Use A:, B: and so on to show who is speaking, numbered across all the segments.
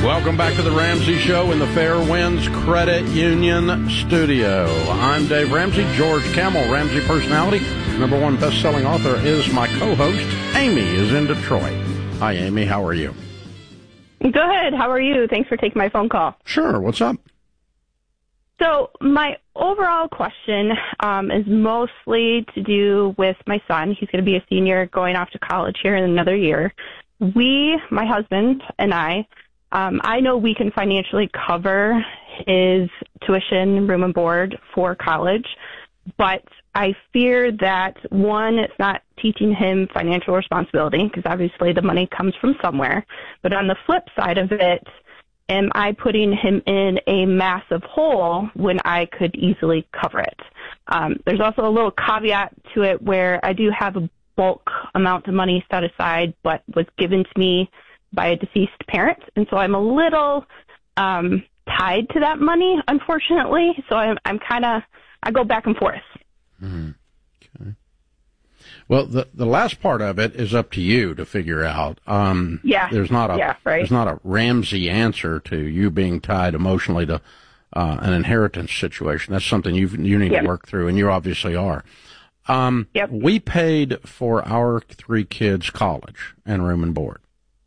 A: Welcome back to the Ramsey Show in the Fairwinds Credit Union studio. I'm Dave Ramsey. George Camel, Ramsey personality, #1 best-selling author, is my co-host. Amy is in Detroit. Hi, Amy. How are you?
B: Good. How are you? Thanks for taking my phone call.
A: Sure. What's up?
B: So my overall question is mostly to do with my son. He's going to be a senior going off to college here in another year. My husband and I know we can financially cover his tuition, room and board for college, but I fear that, one, it's not teaching him financial responsibility because obviously the money comes from somewhere. But on the flip side of it, am I putting him in a massive hole when I could easily cover it? There's also a little caveat to it where I do have a bulk amount of money set aside, but was given to me by a deceased parent. And so I'm a little tied to that money, unfortunately. So I go back and forth.
A: Mm-hmm. Okay. Well, the last part of it is up to you to figure out. There's not a Ramsey answer to you being tied emotionally to an inheritance situation. That's something you need to work through, and you obviously are. We paid for our 3 kids' college and room and board.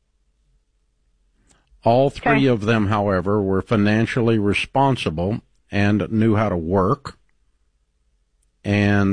A: All 3 of them, however, were financially responsible and knew how to work, and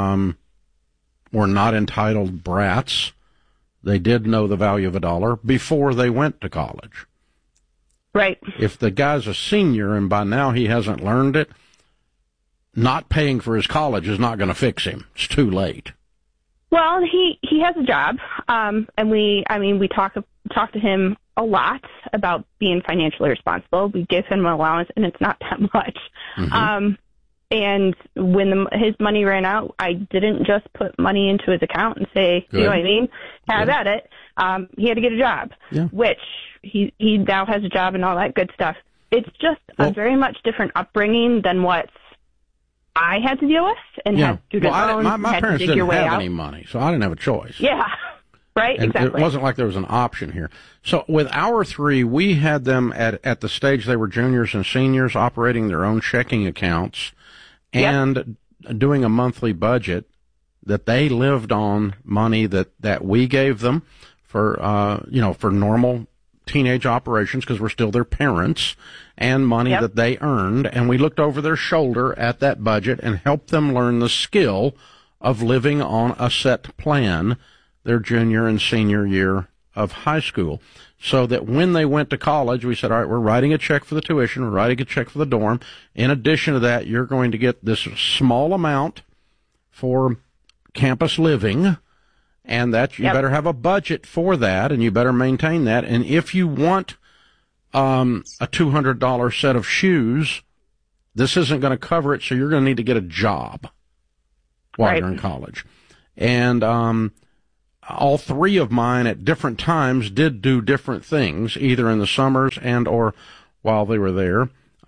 A: were not entitled brats. They did know the value of a dollar before they went to college.
B: Right.
A: If the guy's a senior and by now he hasn't learned it, not paying for his college is not going to fix him. It's too late.
B: Well, he has a job, and we talk to him a lot about being financially responsible. We give him an allowance, and it's not that much. Mm-hmm. And when his money ran out, I didn't just put money into his account and say, you know what I mean, have at it. He had to get a job, which he now has a job and all that good stuff. It's just a very much different upbringing than what I had to deal with and had to do
A: my parents didn't have any money, so I didn't have a choice.
B: Yeah, right,
A: and
B: exactly.
A: It wasn't like there was an option here. So with our 3, we had them at the stage they were juniors and seniors operating their own checking accounts and doing a monthly budget that they lived on money that we gave them for normal teenage operations because we're still their parents, and money that they earned, and we looked over their shoulder at that budget and helped them learn the skill of living on a set plan their junior and senior year of high school, so that when they went to college, we said, all right, we're writing a check for the tuition, we're writing a check for the dorm. In addition to that, you're going to get this small amount for campus living, and that you better have a budget for that, and you better maintain that. And if you want a $200 set of shoes, this isn't going to cover it, so you're going to need to get a job while you're in college. And all 3 of mine at different times did do different things, either in the summers and or while they were there,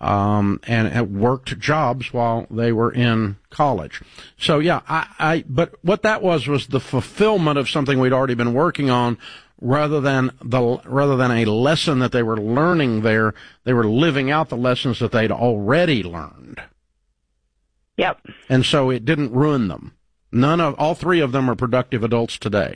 A: and worked jobs while they were in college. So but what that was the fulfillment of something we'd already been working on, rather than a lesson that they were learning there. They were living out the lessons that they'd already learned.
B: Yep.
A: And so it didn't ruin them. All 3 of them are productive adults today.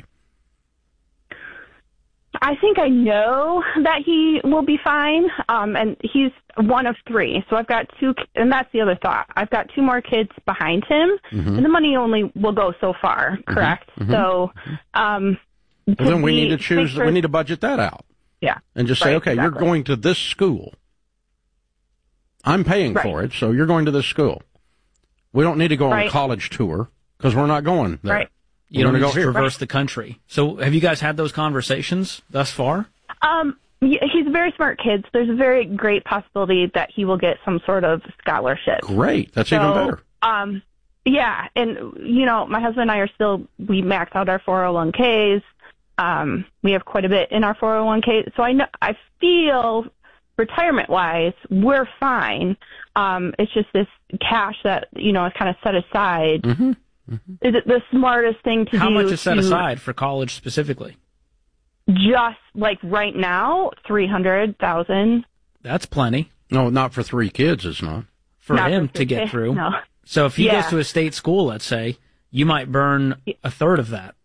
B: I think I know that he will be fine, and he's one of 3. So I've got 2, and that's the other thought. I've got 2 more kids behind him, and the money only will go so far, correct? Mm-hmm. So
A: then we need to choose, we need to budget that out.
B: Yeah.
A: And just say, okay, you're going to this school. I'm paying for it, so you're going to this school. We don't need to go on a college tour because we're not going there.
B: Right.
C: You don't need to traverse the country. So have you guys had those conversations thus far?
B: He's a very smart kid. So there's a very great possibility that he will get some sort of scholarship.
A: Great. That's even better.
B: Yeah. And, my husband and I we max out our 401ks. We have quite a bit in our 401k. So I feel retirement-wise, we're fine. It's just this cash that, is kind of set aside. Is it the smartest thing to do?
C: How much is set aside for college specifically?
B: Just like right now, 300,000.
C: That's plenty.
A: No, not for 3 kids, it's not.
C: For
B: Not
C: him
B: for
C: to get
B: 50,
C: through.
B: no.
C: So if he goes to a state school, let's say, you might burn a third of that.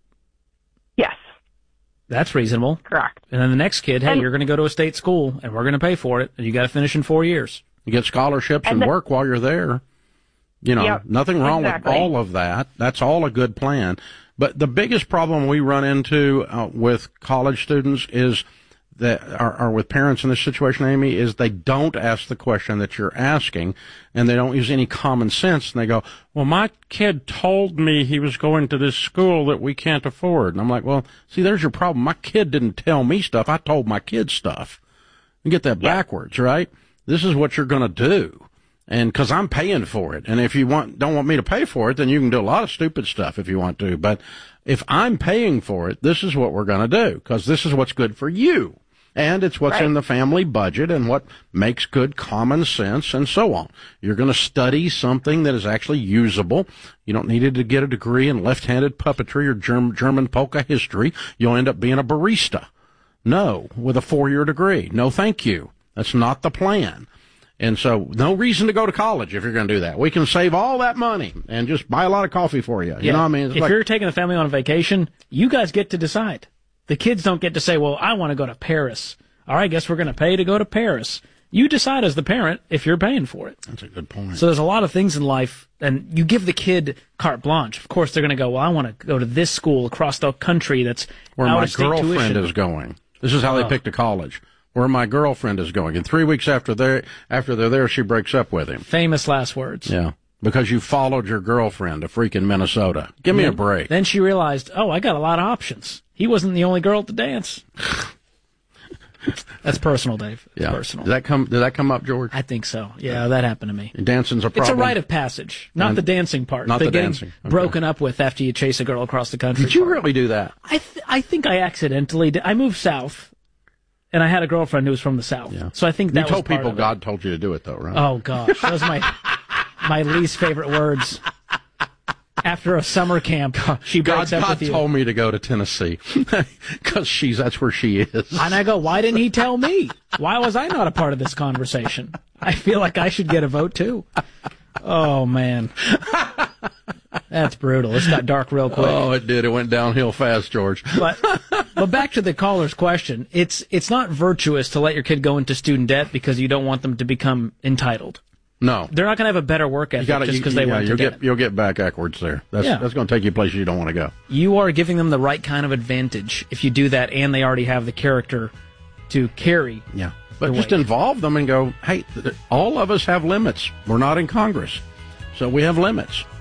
B: Yes.
C: That's reasonable.
B: Correct.
C: And then the next kid, hey, you're going to go to a state school, and we're going to pay for it, and you got to finish in 4 years.
A: You get scholarships and work while you're there. You know, nothing wrong with all of that. That's all a good plan. But the biggest problem we run into with college students is that are with parents in this situation, Amy, is they don't ask the question that you're asking, and they don't use any common sense. And they go, well, my kid told me he was going to this school that we can't afford. And I'm like, well, see, there's your problem. My kid didn't tell me stuff. I told my kid stuff. You get that backwards, right? This is what you're going to do. And because I'm paying for it. And if you don't want me to pay for it, then you can do a lot of stupid stuff if you want to. But if I'm paying for it, this is what we're going to do, because this is what's good for you. And it's what's in the family budget and what makes good common sense and so on. You're going to study something that is actually usable. You don't need to get a degree in left-handed puppetry or German polka history. You'll end up being a barista. No, with a 4-year degree. No, thank you. That's not the plan. And so no reason to go to college if you're going to do that. We can save all that money and just buy a lot of coffee for you. You know what I mean?
C: It's if you're taking the family on a vacation, you guys get to decide. The kids don't get to say, well, I want to go to Paris. All right, I guess we're going to pay to go to Paris. You decide as the parent if you're paying for it.
A: That's a good point.
C: So there's a lot of things in life, and you give the kid carte blanche. Of course, they're going to go, well, I want to go to this school across the country that's
A: where my girlfriend
C: tuition.
A: Is going. This is how they picked a college. Where my girlfriend is going. And 3 weeks after they're there, she breaks up with him.
C: Famous last words.
A: Yeah. Because you followed your girlfriend to freaking Minnesota. Give me a break.
C: Then she realized, oh, I got a lot of options. He wasn't the only girl at the dance. That's personal, Dave. It's personal.
A: Did that come up, George?
C: I think so. Yeah, that happened to me.
A: Dancing's a problem.
C: It's a rite of passage, not the dancing part.
A: Not the dancing.
C: Okay. Broken up with after you chase a girl across the country.
A: Did you really do that?
C: I think I accidentally did. I moved south. And I had a girlfriend who was from the South. Yeah. So I think that
A: you told people God told you to do it, though, right?
C: Oh, gosh. Those are my least favorite words. After a summer camp, she breaks up with you.
A: God told me to go to Tennessee because that's where she is.
C: And I go, why didn't he tell me? Why was I not a part of this conversation? I feel like I should get a vote, too. Oh, man. That's brutal. This got dark real quick.
A: Oh, it did. It went downhill fast, George.
C: But back to the caller's question. It's not virtuous to let your kid go into student debt because you don't want them to become entitled.
A: No.
C: They're not going to have a better work ethic just because they went to debt.
A: You'll get backwards there. That's going to take you places you don't want to go.
C: You are giving them the right kind of advantage if you do that, and they already have the character to carry.
A: Yeah. But just involve them and go, hey, all of us have limits. We're not in Congress. So we have limits.